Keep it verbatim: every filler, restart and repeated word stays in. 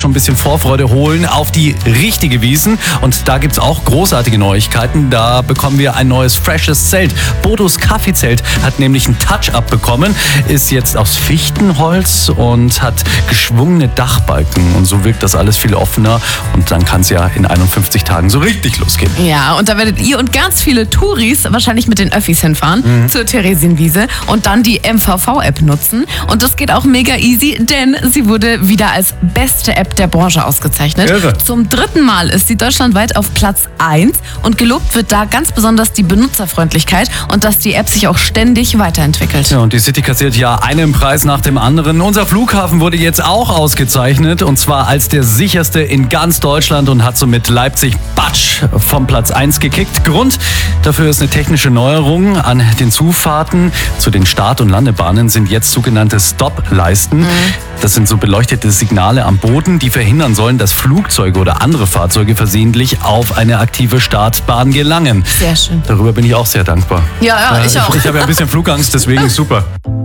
schon ein bisschen Vorfreude holen auf die richtige Wiesn. Und da gibt es auch großartige Neuigkeiten. Da bekommen wir ein neues, freshes Zelt. Bodos Kaffeezelt hat nämlich ein Touch-Up bekommen, ist jetzt aus Fichtenholz und hat geschwungene Dachbalken. Und so wirkt das alles viel offener. Und dann kann es ja in einundfünfzig Tagen so richtig losgehen. Ja, und da werdet ihr und ganz viele Touris wahrscheinlich mit den Öffis hinfahren mhm. zur Theresienwiese und dann die M V V-App nutzen. Und das geht auch mega easy, denn sie wurde wieder als beste App der Branche ausgezeichnet. Irre. Zum dritten Mal ist sie deutschlandweit auf Platz eins und gelobt wird da ganz besonders die Benutzerfreundlichkeit und dass die App sich auch ständig weiterentwickelt. Ja, und die City kassiert ja einen Preis nach dem anderen. Unser Flughafen wurde jetzt auch ausgezeichnet und zwar als der sicherste in ganz Deutschland und hat somit Leipzig batsch vom Platz eins gekickt. Grund dafür ist eine technische Neuerung. An den Zufahrten zu den Start- und Landebahnen sind jetzt sogenannte Stop-Leisten. Mhm. Das sind so beleuchtete Signale am Boden, die verhindern sollen, dass Flugzeuge oder andere Fahrzeuge versehentlich auf eine aktive Startbahn gelangen. Sehr schön. Darüber bin ich auch sehr dankbar. Ja, ja, ich auch. Ich, ich habe ja ein bisschen Flugangst, deswegen super.